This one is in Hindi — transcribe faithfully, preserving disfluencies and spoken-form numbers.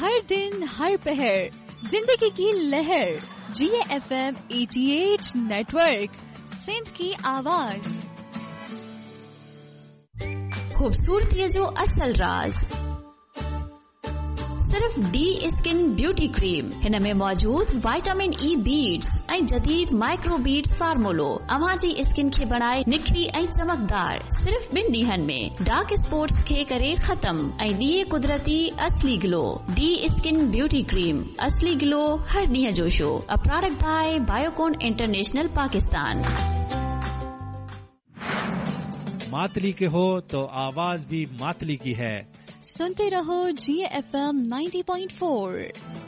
हर दिन हर पहर जिंदगी की लहर। जी एफ एम अठासी नेटवर्क, सिंध की आवाज। खूबसूरती जो असल राज सिर्फ डी स्किन ब्यूटी क्रीम। हिन में मौजूद विटामिन ई बीड्स ऐं जदीद माइक्रो बीड्स फार्मूलो अवां जी स्किन खे बनाए निखरी ऐं चमकदार। सिर्फ ॿिन ॾींहनि में डार्क स्पॉट्स खे करे खत्म ऐं ॾिए कुदरती असली glow. D skin beauty cream, असली ग्लो हर ॾींहं जो show. A product bye Biocon international Pakistan. Matali के हो तो आवाज भी मातली की है। सुनते रहो जी F M ninety point four.